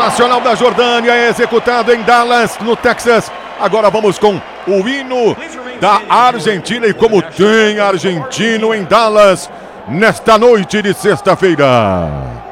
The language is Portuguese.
Nacional da Jordânia é executado em Dallas, no Texas. Agora vamos com o hino da Argentina. E como tem argentino em Dallas nesta noite de sexta-feira.